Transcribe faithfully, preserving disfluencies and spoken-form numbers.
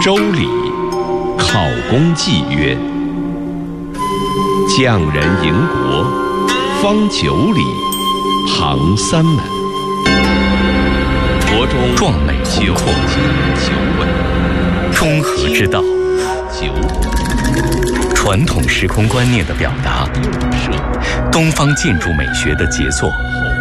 周礼，考功祭曰：匠人营国，方九里，旁三门。国中壮美宏阔， 九尾， 中和之道， 九传统时空观念的表达，东方建筑美学的杰作。